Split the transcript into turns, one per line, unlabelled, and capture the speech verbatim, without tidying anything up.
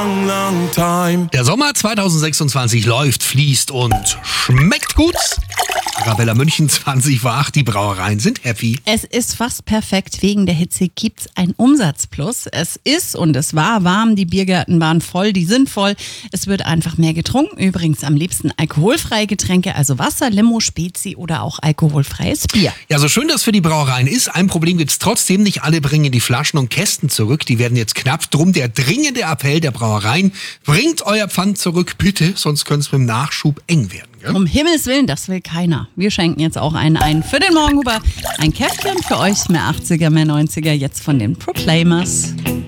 long, long time.
Der Sommer zweitausendsechsundzwanzig läuft, fließt und schmeckt gut. Arabella München, zwanzig vor acht, die Brauereien sind happy.
Es ist fast perfekt. Wegen der Hitze gibt's ein Umsatzplus. Es ist und es war warm, die Biergärten waren voll, die sind voll. Es wird einfach mehr getrunken. Übrigens am liebsten alkoholfreie Getränke, also Wasser, Limo, Spezi oder auch alkoholfreies Bier.
Ja, so schön das für die Brauereien ist, ein Problem gibt's trotzdem. Nicht alle bringen die Flaschen und Kästen zurück. Die werden jetzt knapp. Drum der dringende Appell der Brauereien. Bringt euer Pfand zurück, bitte, sonst könnte es mit dem Nachschub eng werden. Gell?
Um Himmels Willen, das will keiner. Wir schenken jetzt auch einen ein für den Morgenhuber. Ein Käffchen für euch, mehr achtziger, mehr neunziger, jetzt von den Proclaimers.